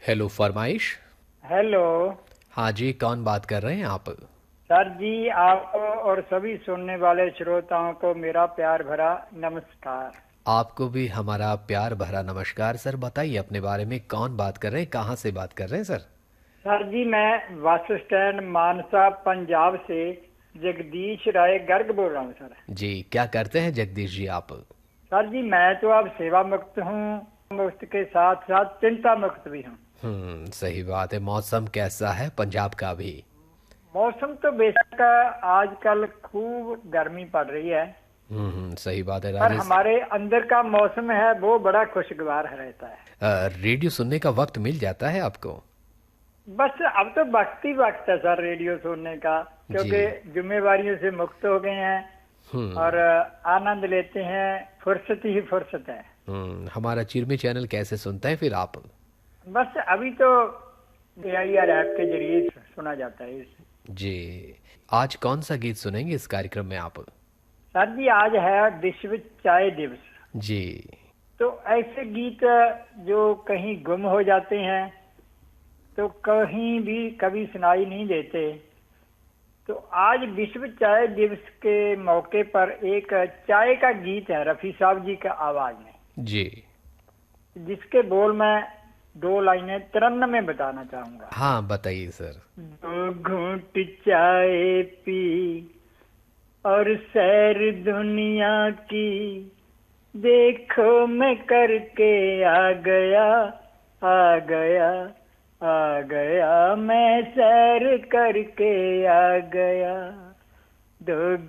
Hello फरमाइश। Hello. हाँ जी, कौन बात कर रहे हैं आप? सर जी, आपको और सभी सुनने वाले श्रोताओं को मेरा प्यार भरा नमस्कार। आपको भी हमारा प्यार भरा नमस्कार। सर बताइए अपने बारे में, कौन बात कर रहे हैं, कहाँ से बात कर रहे हैं सर? सर जी, मैं बस स्टैंड मानसा पंजाब से जगदीश राय गर्ग बोल रहा हूँ सर। जी, क्या करते हैं जगदीश जी आप? सर जी, मैं तो अब सेवा मुक्त हूँ, मुक्त के साथ साथ चिंता मुक्त भी हूँ। सही बात है। मौसम कैसा है पंजाब का भी? मौसम तो बेशक आजकल खूब गर्मी पड़ रही है, सही बात है पर राजेश। हमारे अंदर का मौसम है वो बड़ा खुशगवार रहता है। रेडियो सुनने का वक्त मिल जाता है आपको? बस अब तो वक्त ही वक्त है सर रेडियो सुनने का, जी। क्योंकि जिम्मेवारियों से मुक्त हो गए हैं और हम्म। आनंद लेते हैं। फुर्सत ही फुर्सत है। हमारा चिरमी चैनल कैसे सुनते हैं फिर आप? बस अभी तो AIR ऐप के जरिए सुना जाता है इस। जी। आज कौन सा गीत सुनेंगे इस कार्यक्रम में आप? सर जी, आज है विश्व चाय दिवस। जी। तो ऐसे गीत जो कहीं गुम हो जाते हैं, तो कहीं भी कभी सुनाई नहीं देते। तो आज विश्व चाय दिवस के मौके पर एक चाय का गीत है रफी साहब जी का आवाज में, जी। जिसके बोल मैं दो लाइनें तरन्नुम में बताना चाहूंगा। हाँ बताइए सर। दो घूंट चाय पी और सैर दुनिया की, देखो मैं करके आ गया, आ गया, आ गया, मैं सैर करके आ गया। दो